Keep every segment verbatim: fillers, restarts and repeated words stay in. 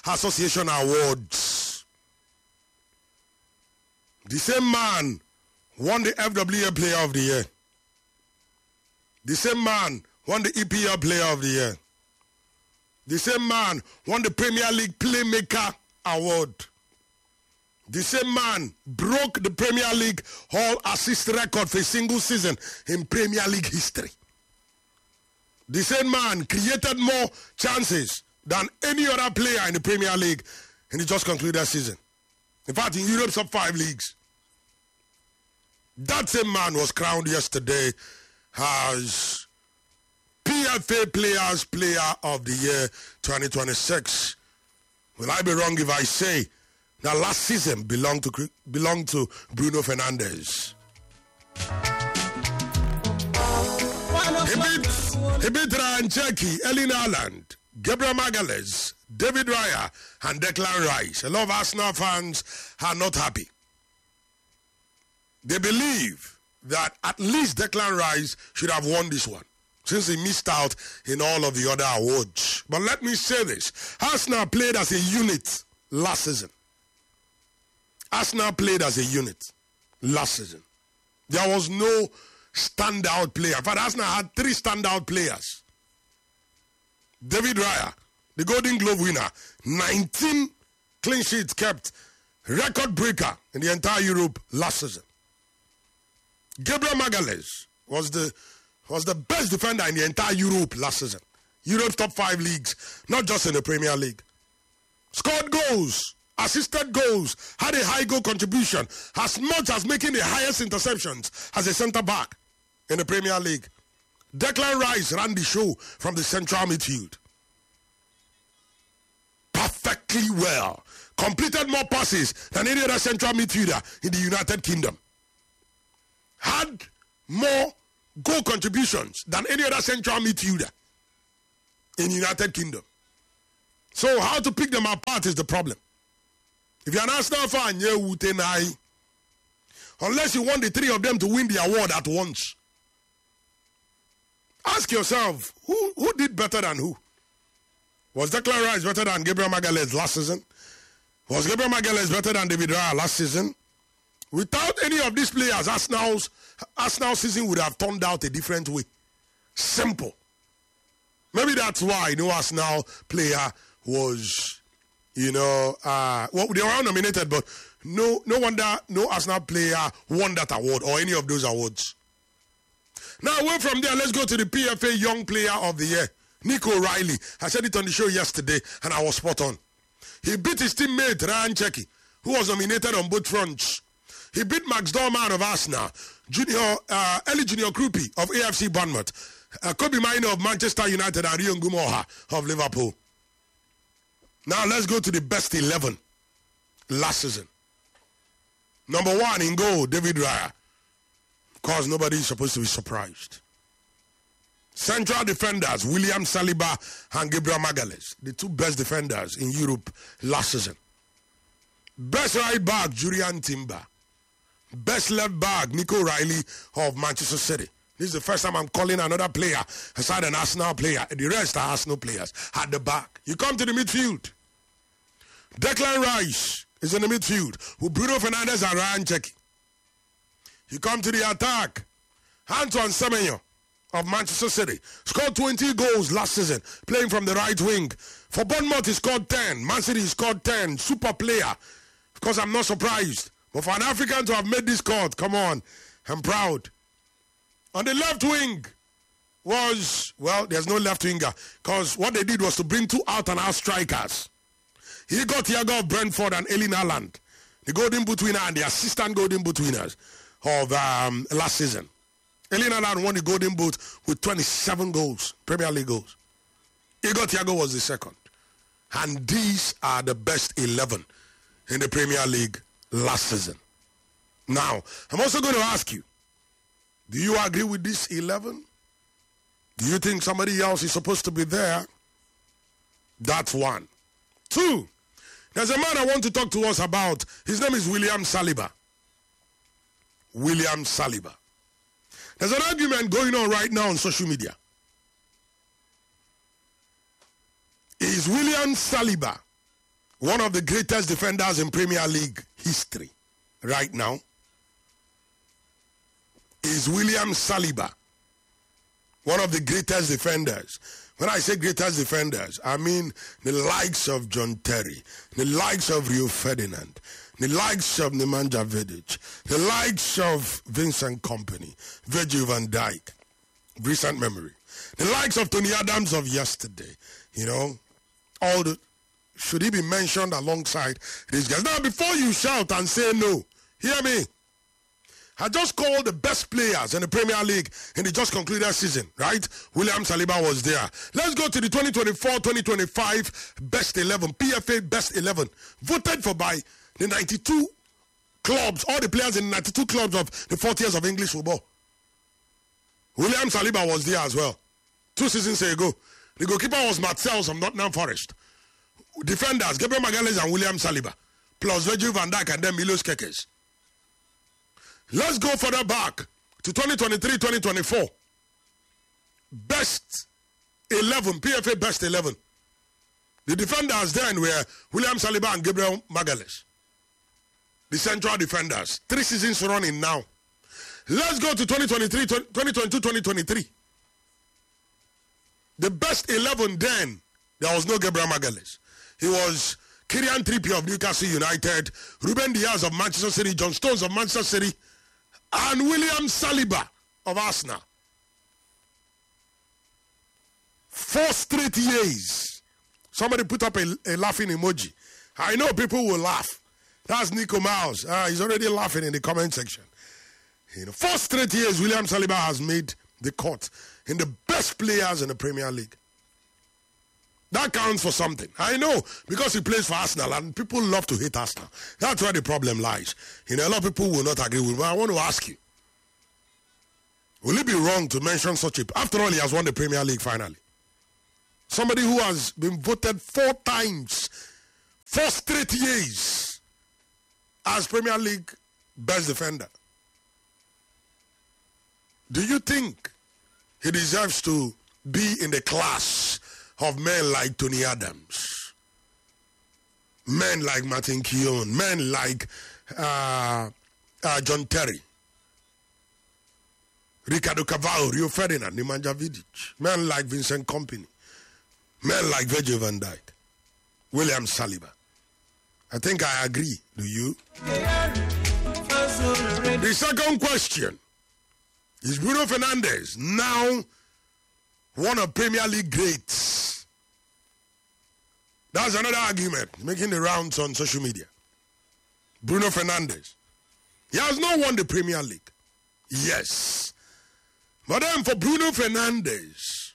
Association Awards. The same man won the F W A Player of the Year. The same man won the E P L Player of the Year. The same man won the Premier League Playmaker Award. The same man broke the Premier League all assist record for a single season in Premier League history. The same man created more chances than any other player in the Premier League in the just concluded season. In fact, in Europe's top five leagues. That same man was crowned yesterday as P F A Players Player of the Year twenty twenty-six. Will I be wrong if I say that last season belonged to belonged to Bruno Fernandes? He beat, he beat Ryan Cherki, Erling Haaland, Gabriel Magalhaes, David Raya, and Declan Rice. A lot of Arsenal fans are not happy. They believe that at least Declan Rice should have won this one, since he missed out in all of the other awards. But let me say this. Arsenal played as a unit last season. Arsenal played as a unit last season. There was no standout player. In fact, Arsenal had three standout players. David Raya, the Golden Glove winner, nineteen clean sheets kept, record breaker in the entire Europe last season. Gabriel Magalhaes was the was the best defender in the entire Europe last season. Europe's top five leagues, not just in the Premier League. Scored goals, assisted goals, had a high goal contribution, as much as making the highest interceptions as a centre back in the Premier League. Declan Rice ran the show from the central midfield. Perfectly well. Completed more passes than any other central midfielder in the United Kingdom. Had more goal contributions than any other central midfielder in the United Kingdom. So how to pick them apart is the problem. If you're an Arsenal fan, you tenai. Unless you want the three of them to win the award at once. Ask yourself, who, who did better than who? Was Declan Rice better than Gabriel Magalhaes last season? Was Gabriel Magalhaes better than David Raya last season? Without any of these players, Arsenal's Arsenal season would have turned out a different way. Simple. Maybe that's why no Arsenal player was, you know, uh, well, they were nominated, but no, no wonder no Arsenal player won that award or any of those awards. Now, away from there, let's go to the P F A Young Player of the Year, Nico Riley. I said it on the show yesterday, and I was spot on. He beat his teammate, Ryan Cherki, who was nominated on both fronts. He beat Max Dorman of Arsenal, Junior, uh, Eli Junior Krupi of A F C Bournemouth, uh, Kobe Mino of Manchester United, and Rion Gumoha of Liverpool. Now, let's go to the best eleven last season. Number one in goal, David Raya. Because nobody is supposed to be surprised. Central defenders, William Saliba and Gabriel Magalhaes, the two best defenders in Europe last season. Best right back, Julian Timber. Best left back, Nico Riley of Manchester City. This is the first time I'm calling another player aside an Arsenal player. The rest are Arsenal players at the back. You come to the midfield. Declan Rice is in the midfield with Bruno Fernandes and Ryan Cherki. You come to the attack. Antoine Semenyo of Manchester City scored twenty goals last season playing from the right wing. For Bournemouth, he scored ten. Man City scored ten. Super player. Of course, I'm not surprised. But for an African to have made this cut, come on, I'm proud. On the left wing was, well, there's no left winger because what they did was to bring two out-and-out strikers. He got Thiago of Brentford and Erling Haaland, the golden boot winner and the assistant golden boot winners of um, last season. Erling Haaland won the golden boot with twenty-seven goals, Premier League goals. Igor Thiago was the second. And these are the best eleven in the Premier League last season. Now, I'm also going to ask you, do you agree with this eleven? Do you think somebody else is supposed to be there? That's one. Two, there's a man I want to talk to us about. His name is William Saliba. William Saliba. There's an argument going on right now on social media. Is William Saliba one of the greatest defenders in Premier League history right now is William Saliba. One of the greatest defenders. When I say greatest defenders, I mean the likes of John Terry, the likes of Rio Ferdinand, the likes of Nemanja Vidic, the likes of Vincent Kompany, Virgil van Dijk, recent memory, the likes of Tony Adams of yesterday. You know, all the, should he be mentioned alongside these guys? Now, before you shout and say no, hear me. I just called the best players in the Premier League in the just concluded season, right? William Saliba was there. Let's go to the twenty twenty-four twenty twenty-five best eleven, P F A best eleven, voted for by the ninety-two clubs, all the players in the ninety-two clubs of the forty years of English football. William Saliba was there as well. Two seasons ago. The goalkeeper was Marcel from Nottingham Forest. Defenders, Gabriel Magalhaes and William Saliba, plus Virgil van Dijk and then Milos Kekes. Let's go further back to twenty twenty-three twenty twenty-four. Best eleven, P F A best eleven. The defenders then were William Saliba and Gabriel Magalhaes. The central defenders. Three seasons running now. Let's go to twenty twenty-three, twenty twenty-two twenty twenty-three. The best eleven then, there was no Gabriel Magalhaes. He was Kieran Trippier of Newcastle United, Ruben Diaz of Manchester City, John Stones of Manchester City, and William Saliba of Arsenal. Four straight years. Somebody put up a, a laughing emoji. I know people will laugh. That's Nico Miles. Uh, he's already laughing in the comment section. You know, four straight years William Saliba has made the cut in the best players in the Premier League. That counts for something. I know, because he plays for Arsenal and people love to hate Arsenal. That's where the problem lies. You know, a lot of people will not agree with me, but I want to ask you, will it be wrong to mention such a... After all, he has won the Premier League finally. Somebody who has been voted four times, four straight years as Premier League best defender. Do you think he deserves to be in the class of men like Tony Adams, men like Martin Keown, men like uh, uh, John Terry, Ricardo Carvalho, Rio Ferdinand, Nemanja Vidic, men like Vincent Kompany, men like Virgil van Dijk, William Saliba? I think I agree. Do you? The second question is Bruno Fernandes now one of Premier League greats? That's another argument making the rounds on social media. Bruno Fernandes. He has not won the Premier League. Yes. But then for Bruno Fernandes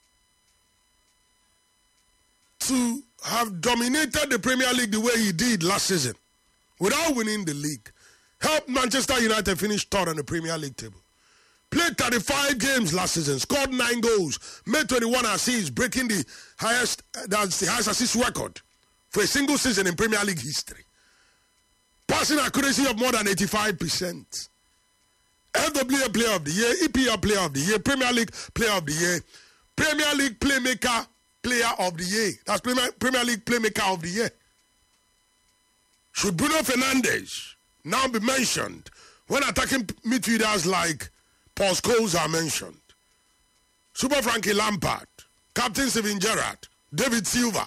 to have dominated the Premier League the way he did last season without winning the league, helped Manchester United finish third on the Premier League table. Played thirty-five games last season, scored nine goals, made twenty-one assists, breaking the highest, that's the highest assist record for a single season in Premier League history. Passing accuracy of more than eighty-five percent. F W A Player of the Year, E P L Player of the Year, Premier League Player of the Year, Premier League Playmaker Player of the Year. That's Premier, Premier League Playmaker of the Year. Should Bruno Fernandes now be mentioned when attacking midfielders like Paul Scholes are mentioned, Super Frankie Lampard, Captain Steven Gerrard, David Silva,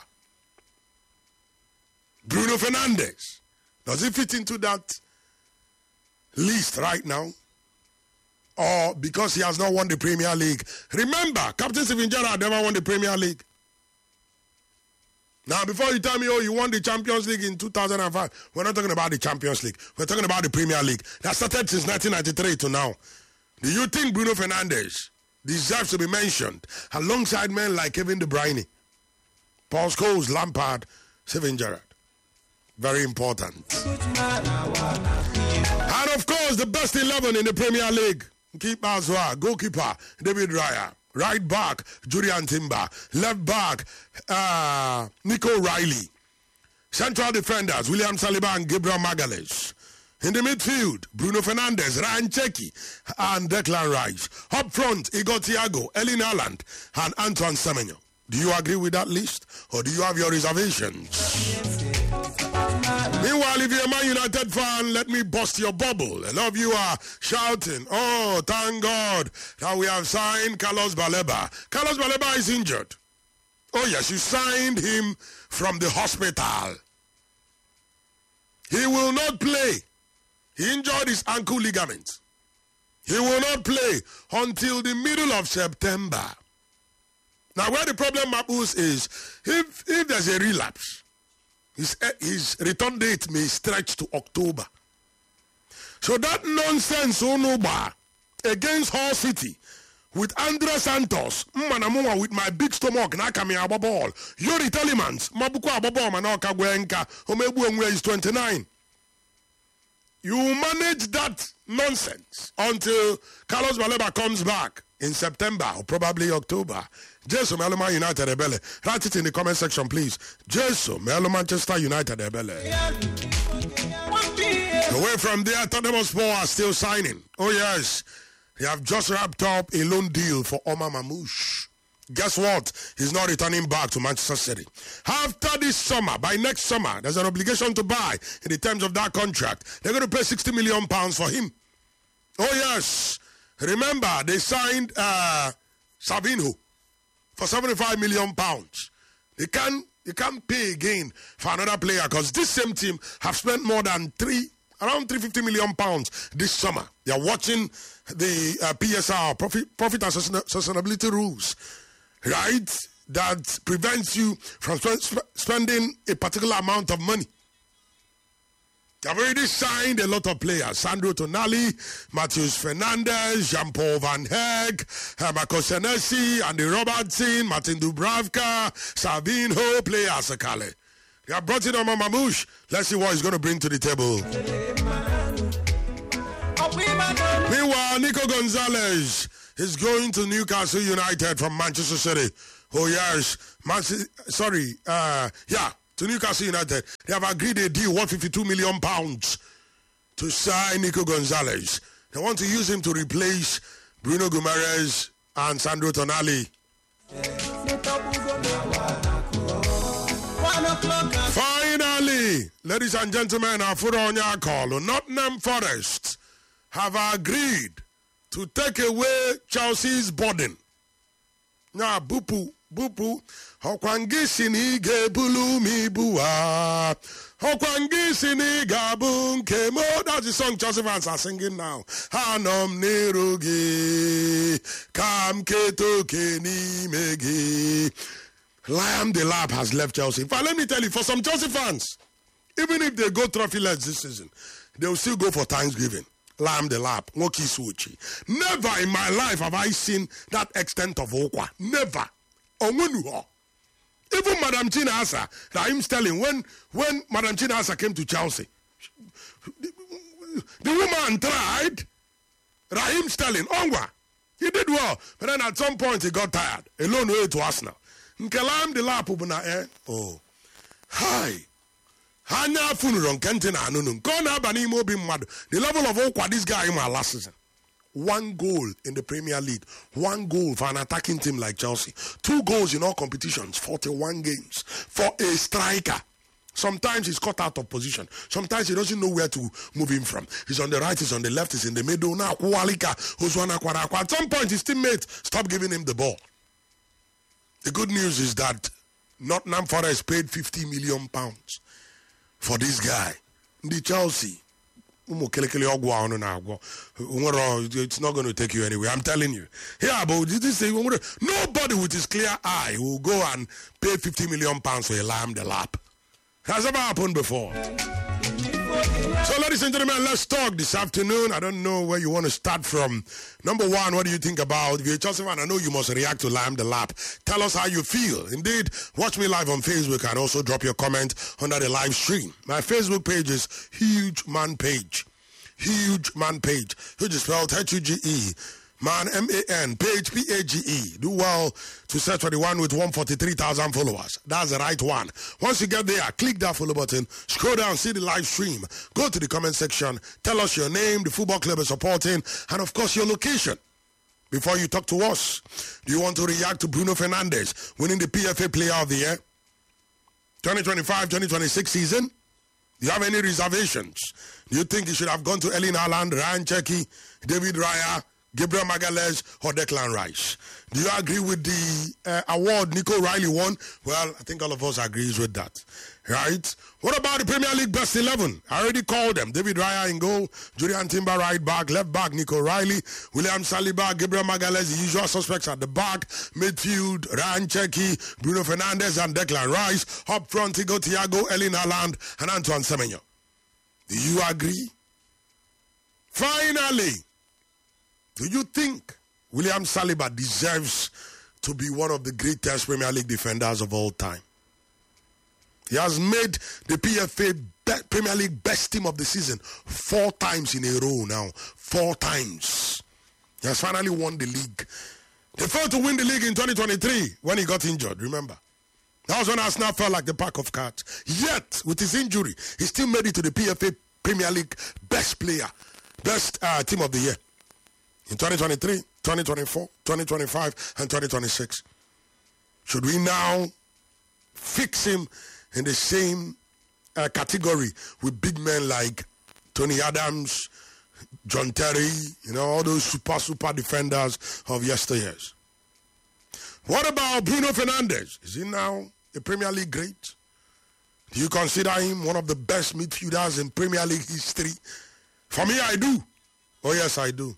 Bruno Fernandes? Does he fit into that list right now? Or because he has not won the Premier League? Remember, Captain Steven Gerrard never won the Premier League. Now, before you tell me, oh, you won the Champions League in two thousand five, we're not talking about the Champions League. We're talking about the Premier League. That started since nineteen ninety-three to now. Do you think Bruno Fernandes deserves to be mentioned alongside men like Kevin De Bruyne, Paul Scholes, Lampard, Steven Gerrard? Very important. And of course, the best eleven in the Premier League. Keeper as well. Goalkeeper, David Raya. Right back, Julian Timber. Left back, uh, Nico Riley. Central defenders, William Saliba and Gabriel Magalhaes. In the midfield, Bruno Fernandes, Ryan Cherki, and Declan Rice. Up front, Igor Thiago, Erling Haaland, and Antoine Semenyo. Do you agree with that list, or do you have your reservations? Meanwhile, if you're a Man United fan, let me bust your bubble. A lot of you are shouting, oh, thank God that we have signed Carlos Baleba. Carlos Baleba is injured. Oh, yes, you signed him from the hospital. He will not play. He injured his ankle ligament. He will not play until the middle of September. Now, where the problem, Mabus, is if, if there's a relapse, his, his return date may stretch to October. So that nonsense, Onoba, against Hull City, with Andre Santos, Manamuwa with my big stomach, Nakami Ababall, Yuri Telemans, Mabuko Ababall, Manoka Gwenka, Omebu Ngwe is twenty-nine. You manage that nonsense until Carlos Baleba comes back in September or probably October. Jesu Melo United Ebele. Write it in the comment section, please. Jesu Melo Manchester United Ebele. Away from there, Tottenham Hotspur are still signing. Oh yes, they have just wrapped up a loan deal for Omar Mamouche. Guess what? He's not returning back to Manchester City. After this summer, by next summer, there's an obligation to buy in the terms of that contract. They're going to pay sixty million pounds for him. Oh yes. Remember, they signed uh, Savinho for seventy-five million pounds. They can't, they can't pay again for another player because this same team have spent more than three, around three hundred fifty million pounds this summer. They are watching the uh, P S R, profit, profit and sustainability rules, right? That prevents you from sp- spending a particular amount of money. They've already signed a lot of players. Sandro Tonali, Matheus Fernandes, Jean-Paul Van Heck, uh, Marco Senesi, Andy Robertson, Martin Dubravka, Savinho, players Akale. They have brought in Omar Mamouche. Let's see what he's going to bring to the table. Meanwhile, Nico Gonzalez is going to Newcastle United from Manchester City. Oh yes, Man- sorry, uh, yeah. To Newcastle United, they have agreed a deal, one hundred fifty-two million pounds, to sign Nico Gonzalez. They want to use him to replace Bruno Guimaraes and Sandro Tonali. Finally, ladies and gentlemen, our Furonya call, Nottingham Forest have agreed to take away Chelsea's burden. Now, Bupu, Bupu, Hokwangisi gebulu mi bua. Hokwangisi ni gabun kemo. That's the song Chelsea fans are singing now. Hanom nerugi, kam keto keni megi. Liam Delap has left Chelsea. But let me tell you, for some Chelsea fans, even if they go trophyless this season, they will still go for Thanksgiving. Liam Delap, Ngoki Suchi. Never in my life have I seen that extent of okwa. Never. Onwenuho. Even Madam China Asa, Raheem Sterling, when, when Madam China Asa came to Chelsea, the, the woman tried. Raheem Sterling, Ongwa, he did well. But then at some point he got tired. A loan way to Arsenal. Nkelam Delap ubuna eh. Oh. Hi. Hanya funeral kentin anunun. Kona bani mo bi mad. The level of okwa this guy in my last season. One goal in the Premier League. One goal for an attacking team like Chelsea. Two goals in all competitions. forty-one games. For a striker. Sometimes he's caught out of position. Sometimes he doesn't know where to move him from. He's on the right, he's on the left, he's in the middle. Now, at some point, his teammates stop giving him the ball. The good news is that Nottingham Forest paid fifty million pounds for this guy. The Chelsea. It's not going to take you anywhere. I'm telling you. Yeah, but this say nobody with his clear eye will go and pay fifty million pounds for a Liam Delap. Has ever happened before. So, ladies and gentlemen, let's talk this afternoon. I don't know where you want to start from. Number one, what do you think about? If you're a Chelsea fan, I know you must react to Liam Delap. Tell us how you feel. Indeed, watch me live on Facebook and also drop your comment under the live stream. My Facebook page is Huge Man Page. Huge Man Page. Huge is spelled H U G E. Man, M A N, Page, P A G E. Do well to search for the one with one hundred forty-three thousand followers. That's the right one. Once you get there, click that follow button, scroll down, see the live stream. Go to the comment section, tell us your name, the football club you're supporting, and of course your location. Before you talk to us, do you want to react to Bruno Fernandes winning the P F A Player of the Year? twenty twenty-five twenty twenty-six season? Do you have any reservations? Do you think he should have gone to Erling Haaland, Ryan Cherki, David Raya, Gabriel Magalhaes, or Declan Rice? Do you agree with the uh, award Nico Riley won? Well, I think all of us agrees with that. Right? What about the Premier League best eleven? I already called them. David Raya in goal, Julian Timber right back, left back Nico Riley, William Saliba, Gabriel Magalhaes, the usual suspects at the back, midfield, Ryan Cherki, Bruno Fernandes, and Declan Rice. Up front, Thiago Thiago, Erling Haaland, and Antoine Semenyo. Do you agree? Finally, do you think William Saliba deserves to be one of the greatest Premier League defenders of all time? He has made the P F A Be- Premier League best team of the season four times in a row now. Four times. He has finally won the league. They failed to win the league in twenty twenty-three when he got injured, remember? That was when Arsenal felt like the pack of cards. Yet, with his injury, he still made it to the P F A Premier League best player, best uh, team of the year. In twenty twenty-three, twenty twenty-four, twenty twenty-five, and twenty twenty-six. Should we now fix him in the same uh, category with big men like Tony Adams, John Terry, you know, all those super, super defenders of yesteryears? What about Bruno Fernandes? Is he now a Premier League great? Do you consider him one of the best midfielders in Premier League history? For me, I do. Oh, yes, I do.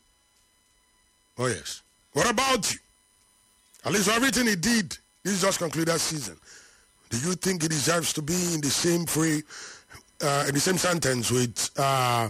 Oh, yes. What about you? At least for everything he did, this just concluded season. Do you think he deserves to be in the same free, uh, in the same sentence with, uh,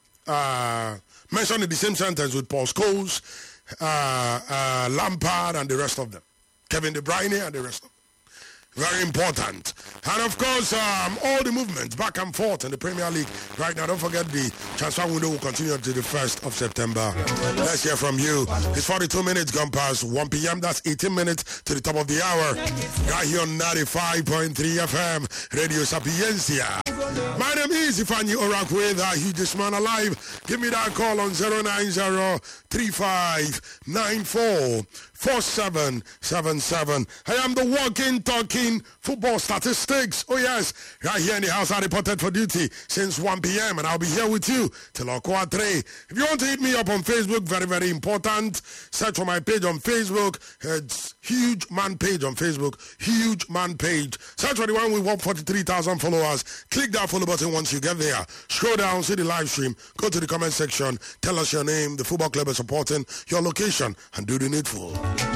uh, mentioned in the same sentence with Paul Scholes, uh, uh, Lampard, and the rest of them? Kevin De Bruyne and the rest of them. Very important. And of course, um, all the movements back and forth in the Premier League right now. Don't forget the transfer window will continue until the first of September. Let's hear from you. It's forty-two minutes gone past one p.m. That's eighteen minutes to the top of the hour. Right here on ninety-five point three F M, Radio Sapiencia. My name is Ifeanyi Orakwe, the hugest man alive. Give me that call on zero nine zero, three five nine four, four seven seven seven. I am the walking, talking football statistics. Oh yes, right here in the house I reported for duty since one p.m. and I'll be here with you till Okwa three. If you want to hit me up on Facebook, very, very important. Search for my page on Facebook. It's Huge Man Page on Facebook. Huge Man Page. Search for the one with one hundred forty-three thousand followers. Click that follow button once you get there. Scroll down, see the live stream. Go to the comment section. Tell us your name, the football club is supporting, your location, and do the needful.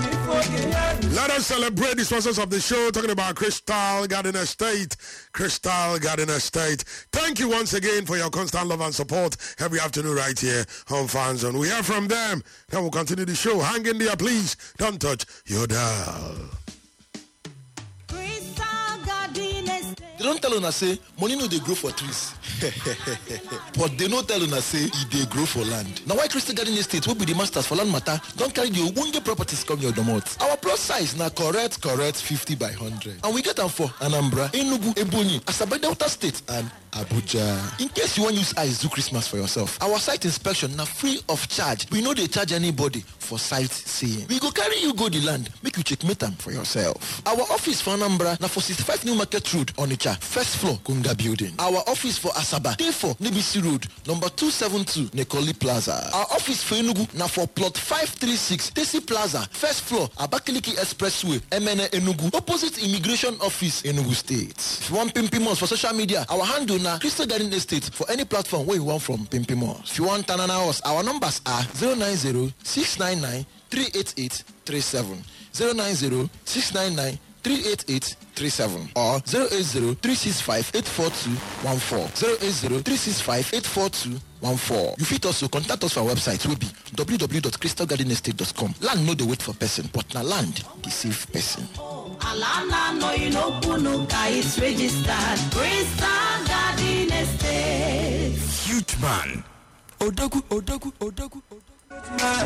Let us celebrate the sponsors of the show, talking about Crystal Garden Estate. Crystal Garden Estate. Thank you once again for your constant love and support every afternoon right here on Fan Zone. We hear from them. Then we'll continue the show. Hang in there, please. Don't touch your dial. They don't tell us say money no they grow for trees. But they don't tell us say e dey grow for land. Now why Crystal Garden Estate will be the masters for land matter don't carry the ogbonge properties come your domot. Our plus size na correct correct fifty by one hundred. And we get them for Anambra, Enugu, Ebonyi, Asaba Delta State and Abuja. In case you want use eyes do Christmas for yourself, our site inspection na free of charge. We know they charge anybody for sightseeing. We go carry you go the land, make you checkmate them for yourself. Our office for Anambra na for sixty-five New Market Road, Onitsha, first floor, Kunga Building. Our office for Asaba, day four, Nibisi Road, number two seventy-two, Nekoli Plaza. Our office for Enugu na for plot five thirty-six, Tesi Plaza, first floor, Abakaliki Expressway, M N A Enugu, opposite Immigration Office, Enugu State. If you want Pimpimos for social media, our handle na Crystal Garden Estate for any platform where you want from Pimpimos. If you want Tanana us, our numbers are zero nine zero, six nine nine, three eight eight three seven, zero nine zero, six nine nine, three eight eight three seven or zero eight zero, three six five, eight four two one four, zero eight zero, three six five, eight four two one four. You fit also contact us for our website will be w w w dot crystal garden estate dot com. Land no dey wait for person, but na land dey save person. Alana no you know Punuka is registered. Crystal Garden Estate. Huge man. Odagu, Odagu, Odagu, Odagu.